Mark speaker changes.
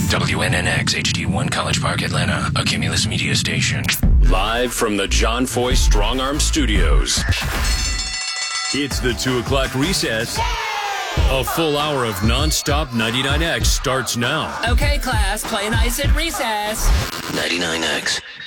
Speaker 1: WNNX HD1 College Park, Atlanta, a Cumulus media station.
Speaker 2: Live from the John Foy Strong Arm Studios. It's the 2 o'clock recess. A full hour of nonstop 99X starts now.
Speaker 3: Okay, class, play nice at recess.
Speaker 1: 99X.